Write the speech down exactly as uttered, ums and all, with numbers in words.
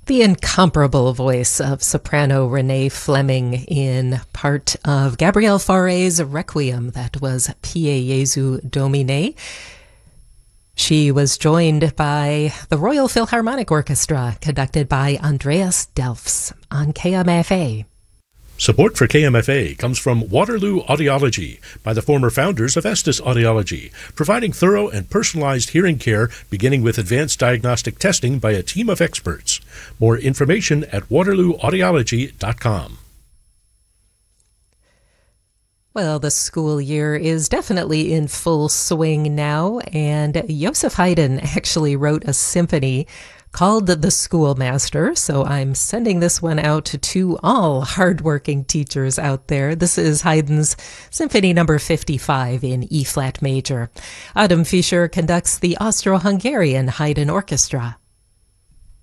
The incomparable voice of soprano Renee Fleming in part of Gabriel Fauré's Requiem, that was Pie Jesu Domine. She was joined by the Royal Philharmonic Orchestra, conducted by Andreas Delfs on K M F A. Support for K M F A comes from Waterloo Audiology by the former founders of Estes Audiology, providing thorough and personalized hearing care beginning with advanced diagnostic testing by a team of experts. More information at waterloo audiology dot com. Well, the school year is definitely in full swing now, and Joseph Haydn actually wrote a symphony called The Schoolmaster, so I'm sending this one out to all hardworking teachers out there. This is Haydn's Symphony number fifty-five in E-flat major. Adam Fischer conducts the Austro-Hungarian Haydn Orchestra.